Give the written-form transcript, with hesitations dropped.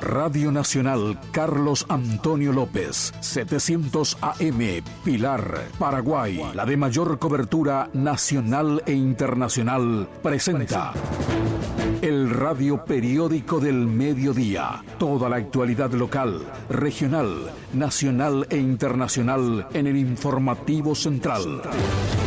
Radio Nacional Carlos Antonio López, 700 AM, Pilar, Paraguay. La de mayor cobertura nacional e internacional presenta el radio periódico del mediodía. Toda la actualidad local, regional, nacional e internacional en el informativo central.